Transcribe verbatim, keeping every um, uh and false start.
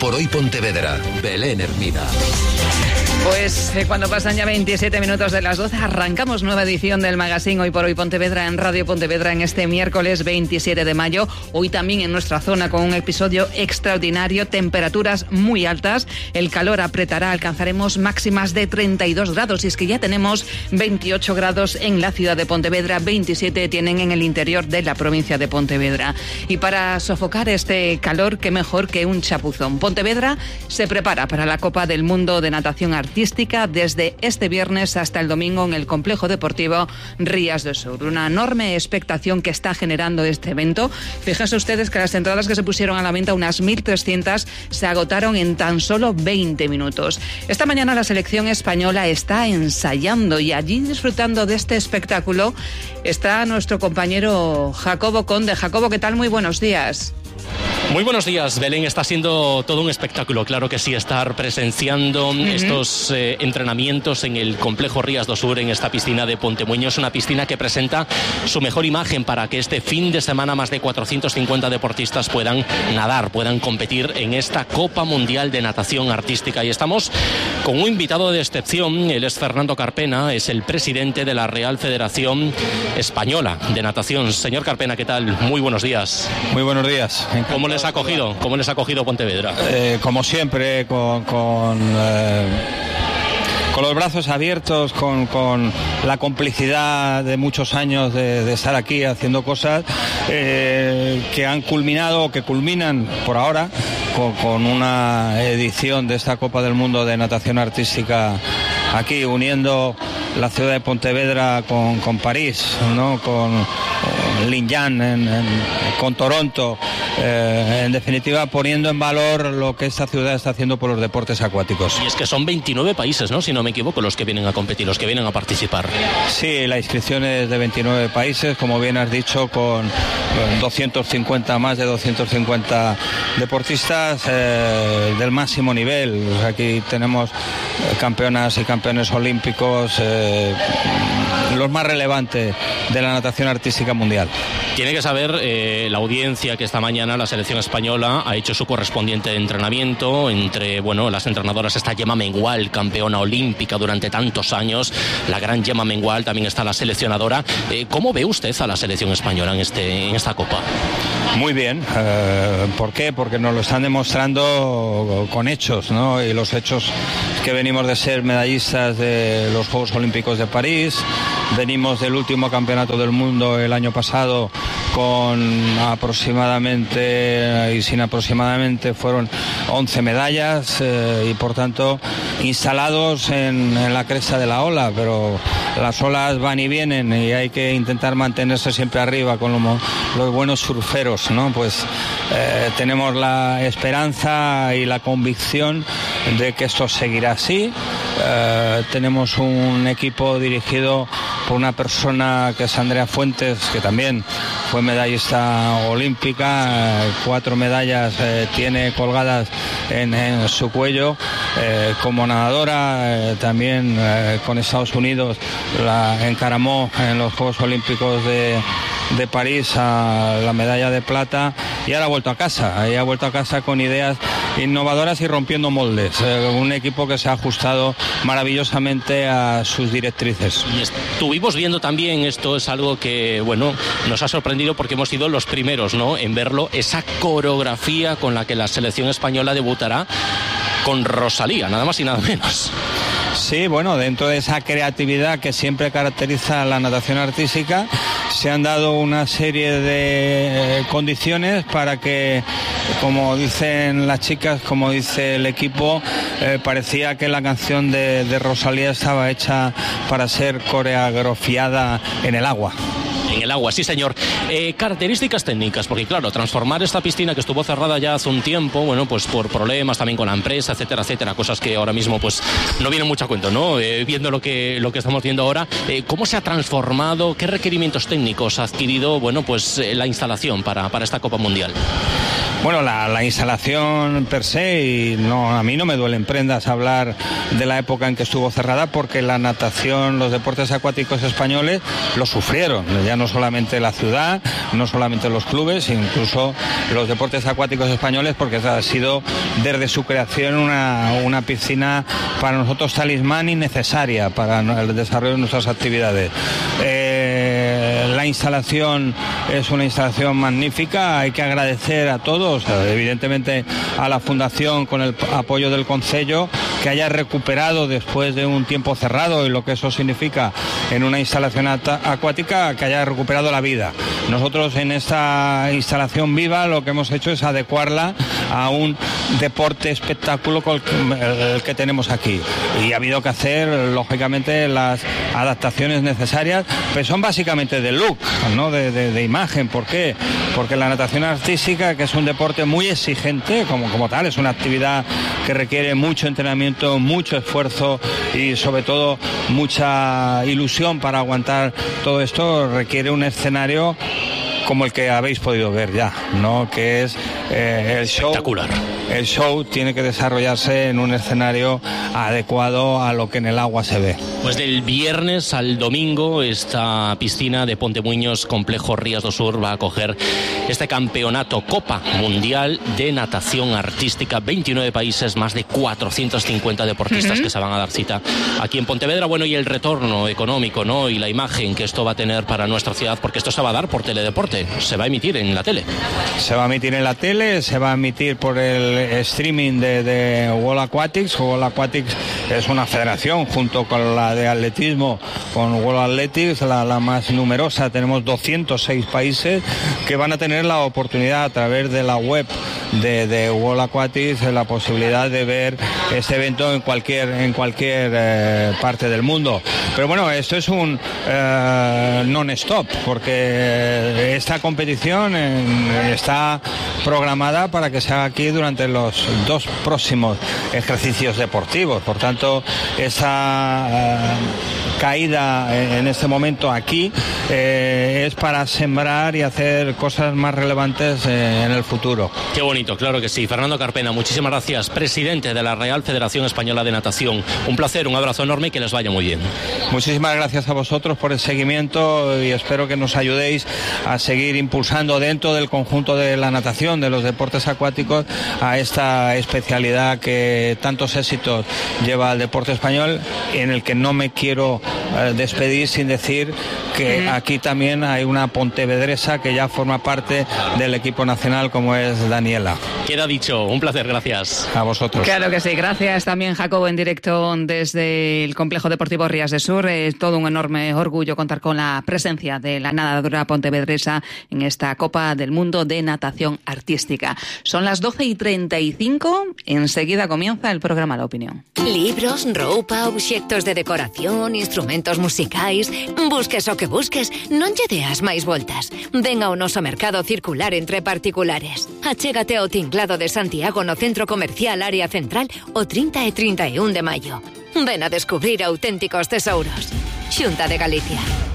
por hoy Pontevedra. Belén Hermida. Pues eh, cuando pasan ya veintisiete minutos de las doce, arrancamos nueva edición del magazine Hoy por Hoy Pontevedra en Radio Pontevedra en este miércoles veintisiete de mayo. Hoy también en nuestra zona con un episodio extraordinario, temperaturas muy altas, el calor apretará, alcanzaremos máximas de treinta y dos grados y es que ya tenemos veintiocho grados en la ciudad de Pontevedra, veintisiete tienen en el interior de la provincia de Pontevedra. Y para sofocar este calor, qué mejor que un chapuzón. Pontevedra se prepara para la Copa del Mundo de Natación Artística artística desde este viernes hasta el domingo en el complejo deportivo Rías do Sur. Una enorme expectación que está generando este evento. Fíjense ustedes que las entradas que se pusieron a la venta, unas mil trescientas, se agotaron en tan solo veinte minutos. Esta mañana la selección española está ensayando y allí disfrutando de este espectáculo está nuestro compañero Jacobo Conde. Jacobo, ¿qué tal? Muy buenos días. Muy buenos días, Belén. Está siendo todo un espectáculo, claro que sí, estar presenciando uh-huh. estos eh, entrenamientos en el complejo Rías do Sur, en esta piscina de Pontemueño. Es una piscina que presenta su mejor imagen para que este fin de semana más de cuatrocientos cincuenta deportistas puedan nadar, puedan competir en esta Copa Mundial de Natación Artística. Y estamos con un invitado de excepción. Él es Fernando Carpena, es el presidente de la Real Federación Española de Natación. Señor Carpena, ¿qué tal? Muy buenos días. Muy buenos días. ¿Cómo les ha cogido? ¿Cómo les ha cogido Pontevedra? Eh, como siempre, con, con, eh, con los brazos abiertos, con, con la complicidad de muchos años de, de estar aquí haciendo cosas eh, que han culminado, que culminan por ahora, con, con una edición de esta Copa del Mundo de Natación Artística aquí, uniendo la ciudad de Pontevedra con, con París, ¿no? Con eh, Linyang, en, en, con Toronto, eh, en definitiva poniendo en valor lo que esta ciudad está haciendo por los deportes acuáticos. Y es que son veintinueve países, ¿no? Si no me equivoco, los que vienen a competir, los que vienen a participar. Sí, la inscripción es de veintinueve países, como bien has dicho, con doscientos cincuenta, más de doscientos cincuenta deportistas eh, del máximo nivel. Aquí tenemos campeonas y campeones olímpicos, eh, los más relevantes de la natación artística mundial. Tiene que saber eh, la audiencia que esta mañana la selección española ha hecho su correspondiente de entrenamiento. Entre bueno, las entrenadoras está Gemma Mengual, campeona olímpica durante tantos años, la gran Gemma Mengual, también está la seleccionadora. Eh, ¿Cómo ve usted a la selección española en, este, en esta Copa? Muy bien. Eh, ¿Por qué? Porque nos lo están demostrando con hechos, ¿no? Y los hechos que venimos de ser medallistas de los Juegos Olímpicos de París, venimos del último campeonato del mundo el año pasado con aproximadamente, y sin aproximadamente, fueron once medallas eh, y por tanto instalados en, en la cresta de la ola, pero las olas van y vienen y hay que intentar mantenerse siempre arriba con lo, los buenos surferos, ¿no? Pues eh, tenemos la esperanza y la convicción de que esto seguirá así. Eh, tenemos un equipo dirigido por una persona que es Andrea Fuentes, que también fue medallista olímpica, eh, cuatro medallas eh, tiene colgadas en, en su cuello eh, como nadadora, eh, también eh, con Estados Unidos la encaramó en los Juegos Olímpicos de, de París a la medalla de plata y ahora ha vuelto a casa, y ha vuelto a casa con ideas innovadoras y rompiendo moldes, eh, un equipo que se ha ajustado maravillosamente a sus directrices. Y estuvimos viendo también, esto es algo que bueno, nos ha sorprendido porque hemos sido los primeros, ¿no?, en verlo, esa coreografía con la que la selección española debutará con Rosalía, nada más y nada menos. Sí, bueno, dentro de esa creatividad que siempre caracteriza a la natación artística, se han dado una serie de eh, condiciones para que, como dicen las chicas, como dice el equipo, eh, parecía que la canción de, de Rosalía estaba hecha para ser coreografiada en el agua. En el agua, sí señor. Eh, características técnicas, porque claro, transformar esta piscina que estuvo cerrada ya hace un tiempo, bueno, pues por problemas también con la empresa, etcétera, etcétera, cosas que ahora mismo pues no vienen mucho a cuento, ¿no? Eh, viendo lo que, lo que estamos viendo ahora, eh, ¿cómo se ha transformado? ¿Qué requerimientos técnicos ha adquirido, bueno, pues eh, la instalación para, para esta Copa Mundial? Bueno, la, la instalación per se, y no, a mí no me duelen prendas hablar de la época en que estuvo cerrada, porque la natación, los deportes acuáticos españoles lo sufrieron, ya no solamente la ciudad, no solamente los clubes, incluso los deportes acuáticos españoles, porque ha sido desde su creación una, una piscina para nosotros talismán y necesaria para el desarrollo de nuestras actividades. Eh, la instalación es una instalación magnífica, hay que agradecer a todos, evidentemente a la Fundación con el apoyo del Concello, que haya recuperado después de un tiempo cerrado y lo que eso significa en una instalación acuática, que haya recuperado la vida. Nosotros en esta instalación viva lo que hemos hecho es adecuarla a un deporte espectáculo con el que tenemos aquí, y ha habido que hacer lógicamente las adaptaciones necesarias, pero son básicamente de look, ¿no? de, de, de imagen. ¿Por qué? Porque la natación artística, que es un deporte muy exigente como, como tal, es una actividad que requiere mucho entrenamiento, mucho esfuerzo y sobre todo mucha ilusión para aguantar todo esto, requiere un escenario como el que habéis podido ver ya, ¿no? Que es eh, el show. Espectacular. El show tiene que desarrollarse en un escenario adecuado a lo que en el agua se ve. Pues del viernes al domingo esta piscina de Pontemuños, Complejo Rías do Sur, va a acoger este campeonato Copa Mundial de Natación Artística. veintinueve países, más de cuatrocientos cincuenta deportistas uh-huh. que se van a dar cita aquí en Pontevedra. Bueno, y el retorno económico, ¿no? Y la imagen que esto va a tener para nuestra ciudad, porque esto se va a dar por teledeporte, se va a emitir en la tele. Se va a emitir en la tele, se va a emitir por el streaming de, de World Aquatics. World Aquatics es una federación junto con la de atletismo, con World Athletics, la, la más numerosa. Tenemos doscientos seis países que van a tener la oportunidad a través de la web de, de World Aquatics, la posibilidad de ver este evento en cualquier en cualquier eh, parte del mundo. Pero bueno, esto es un eh, non-stop, porque esta competición eh, está programada para que se haga aquí durante los dos próximos ejercicios deportivos. Por tanto, esa eh, caída en este momento aquí eh, es para sembrar y hacer cosas más relevantes eh, en el futuro. Qué bonito, claro que sí. Fernando Carpena, muchísimas gracias, presidente de la Real Federación Española de Natación. Un placer, un abrazo enorme y que les vaya muy bien. Muchísimas gracias a vosotros por el seguimiento y espero que nos ayudéis a seguir impulsando dentro del conjunto de la natación, de los deportes acuáticos, a esta especialidad que tantos éxitos lleva al deporte español, en el que no me quiero eh, despedir sin decir que uh-huh. aquí también hay una pontevedresa que ya forma parte del equipo nacional, como es Daniela. Queda dicho, un placer, gracias. A vosotros. Claro que sí, gracias también, Jacobo, en directo desde el Complejo Deportivo Rías de Sur. Es todo un enorme orgullo contar con la presencia de la nadadora pontevedresa en esta Copa del Mundo de Natación Artística. Son las doce y treinta y cinco, enseguida comienza el programa La Opinión. Libros, roupa, obxectos de decoración, instrumentos musicais... Busques o que busques, non lle deas máis voltas. Ven ao noso mercado circular entre particulares. Achégate ao Tinglado de Santiago no Centro Comercial Área Central o trinta e trinta e un de maio. Ven a descubrir auténticos tesouros. Xunta de Galicia.